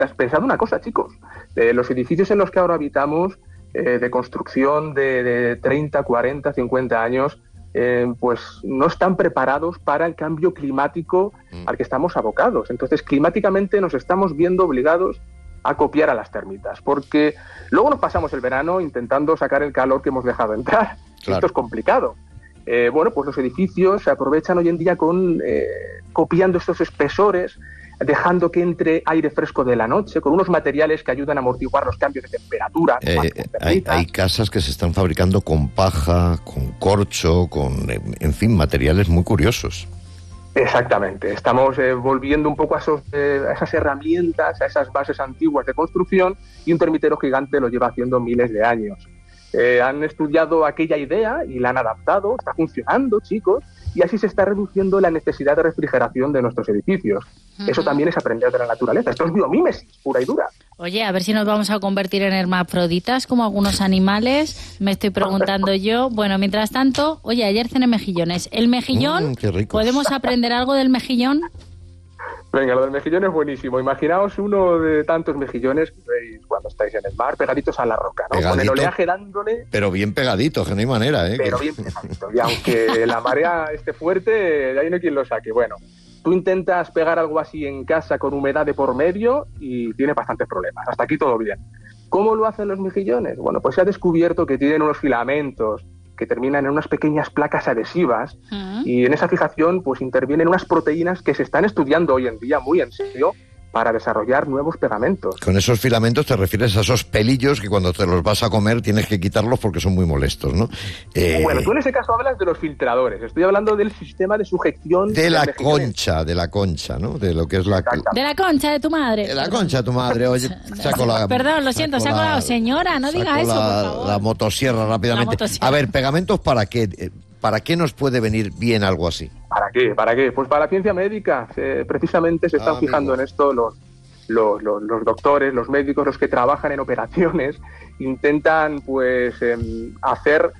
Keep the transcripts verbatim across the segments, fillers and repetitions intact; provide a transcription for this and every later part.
Pensad una cosa, chicos, eh, los edificios en los que ahora habitamos, eh, de construcción de, de treinta, cuarenta, cincuenta años, eh, pues no están preparados para el cambio climático mm. al que estamos abocados. Entonces, climáticamente nos estamos viendo obligados a copiar a las termitas, porque luego nos pasamos el verano intentando sacar el calor que hemos dejado entrar. Claro. Esto es complicado. Eh, bueno, pues los edificios se aprovechan hoy en día con eh, copiando estos espesores, dejando que entre aire fresco de la noche, con unos materiales que ayudan a amortiguar los cambios de temperatura. Eh, hay, hay casas que se están fabricando con paja, con corcho, con, en fin, materiales muy curiosos. Exactamente. Estamos eh, volviendo un poco a, esos, eh, a esas herramientas, a esas bases antiguas de construcción, y un termitero gigante lo lleva haciendo miles de años. Eh, han estudiado aquella idea y la han adaptado, está funcionando, chicos, y así se está reduciendo la necesidad de refrigeración de nuestros edificios. Uh-huh. Eso también es aprender de la naturaleza. Esto es biomímesis, pura y dura. Oye, a ver si nos vamos a convertir en hermafroditas como algunos animales, me estoy preguntando yo. Bueno, mientras tanto, oye, ayer cené mejillones. ¿El mejillón? Mm, qué rico. ¿Podemos aprender algo del mejillón? Venga, lo del mejillón es buenísimo. Imaginaos uno de tantos mejillones que veis cuando estáis en el mar, pegaditos a la roca, ¿no? Pegadito, con el oleaje dándole... Pero bien pegadito, que no hay manera, ¿eh? Pero bien pegadito. Y aunque la marea esté fuerte, de ahí no hay quien lo saque. Bueno, tú intentas pegar algo así en casa con humedad de por medio y tienes bastantes problemas. Hasta aquí todo bien. ¿Cómo lo hacen los mejillones? Bueno, pues se ha descubierto que tienen unos filamentos que terminan en unas pequeñas placas adhesivas uh-huh. y en esa fijación pues intervienen unas proteínas que se están estudiando hoy en día muy en serio para desarrollar nuevos pegamentos. Con esos filamentos te refieres a esos pelillos que cuando te los vas a comer tienes que quitarlos porque son muy molestos, ¿no? Eh... Bueno, tú en ese caso hablas de los filtradores. Estoy hablando del sistema de sujeción... De la concha, de la concha, ¿no? De lo que es la... De la concha de tu madre. De la concha de tu madre, oye, saco la... Perdón, lo siento, saco, saco la... Señora, no diga eso, la, por favor. La motosierra rápidamente. La motosierra. A ver, ¿pegamentos para qué? ¿Para qué nos puede venir bien algo así? ¿Para qué? ¿Para qué? Pues para la ciencia médica. Eh, precisamente se están ah, fijando amigo. en esto los... Los, los, los doctores, los médicos, los que trabajan en operaciones, intentan pues eh, hacer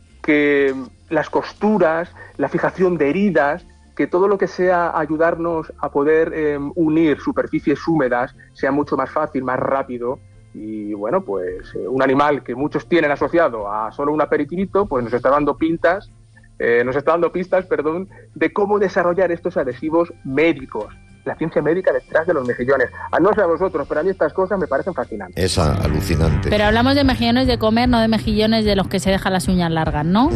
que las costuras, la fijación de heridas, que todo lo que sea ayudarnos a poder eh, unir superficies húmedas sea mucho más fácil, más rápido. Y bueno, pues eh, un animal que muchos tienen asociado a solo un aperitivito, pues nos está dando pintas, eh, nos está dando pistas, perdón, de cómo desarrollar estos adhesivos médicos. La ciencia médica detrás de los mejillones. A no sé a vosotros, pero a mí estas cosas me parecen fascinantes. Es alucinante. Pero hablamos de mejillones de comer, no de mejillones de los que se dejan las uñas largas, ¿no?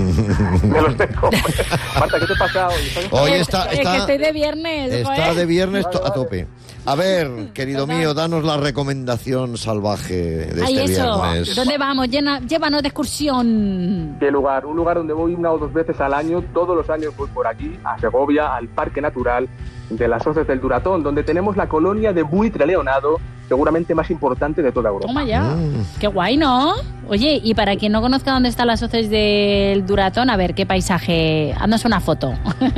De los de comer. Marta, ¿qué te pasa hoy? Hoy está, está, es que estoy de viernes. Está ¿eh? de viernes vale, to- a tope. A ver, querido mío, danos la recomendación salvaje de Ay, este eso. viernes. ¿Dónde vamos? Llena, llévanos de excursión. ¿Qué lugar? Un lugar donde voy una o dos veces al año. Todos los años voy por aquí, a Segovia, al Parque Natural de las Hoces del Duratón, donde tenemos la colonia de buitre leonado, seguramente más importante de toda Europa. Toma ya. Mm. Qué guay, ¿no? Oye, y para quien no conozca dónde están las Hoces del Duratón, a ver, ¿qué paisaje? Haznos una foto.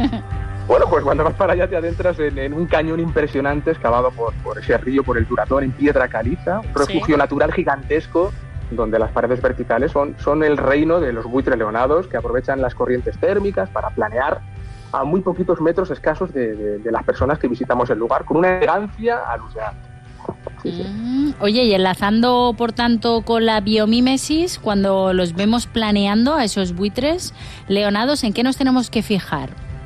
Bueno, pues cuando vas para allá te adentras en, en un cañón impresionante excavado por, por ese río, por el Duratón, en piedra caliza, un refugio ¿Sí? natural gigantesco, donde las paredes verticales son, son el reino de los buitres leonados, que aprovechan las corrientes térmicas para planear a muy poquitos metros escasos de, de, de las personas que visitamos el lugar, con una elegancia alucinante. Sí, sí. Mm, oye, y enlazando, por tanto, con la biomímesis, cuando los vemos planeando a esos buitres leonados, ¿en qué nos tenemos que fijar?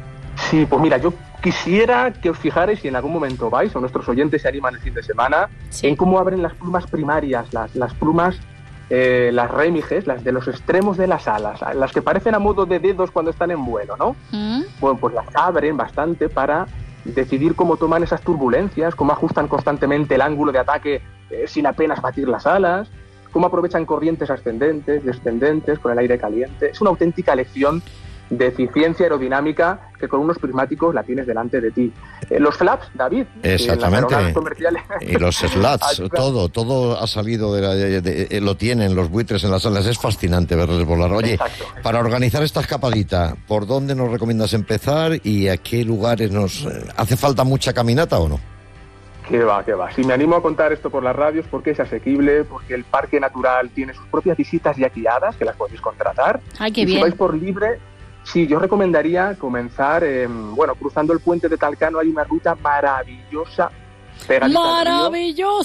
Sí, pues mira, yo quisiera que os fijarais, si en algún momento vais, o nuestros oyentes se animan el fin de semana, sí. en cómo abren las plumas primarias, las, las plumas, eh, las rémiges, las de los extremos de las alas, las que parecen a modo de dedos cuando están en vuelo, ¿no? ¿Mm? Bueno, pues las abren bastante para decidir cómo toman esas turbulencias, cómo ajustan constantemente el ángulo de ataque eh, sin apenas batir las alas, cómo aprovechan corrientes ascendentes, descendentes, con el aire caliente. Es una auténtica lección de eficiencia aerodinámica que con unos prismáticos la tienes delante de ti. Eh, los flaps, David. Exactamente. Y los slats, todo, todo ha salido, de, la, de, de, de, lo tienen los buitres en las alas. Es fascinante verles volar. Oye, exacto, exacto. Para organizar esta escapadita, ¿por dónde nos recomiendas empezar y a qué lugares nos... ¿Hace falta mucha caminata o no? Que va, que va. Si me animo a contar esto por las radios, porque es asequible, porque el Parque Natural tiene sus propias visitas ya guiadas, que las podéis contratar. Ay, qué y bien. Si vais por libre... Sí, yo recomendaría comenzar, eh, bueno, cruzando el puente de Talcano. Hay una ruta maravillosa pegadita al río. ¡Maravilloso!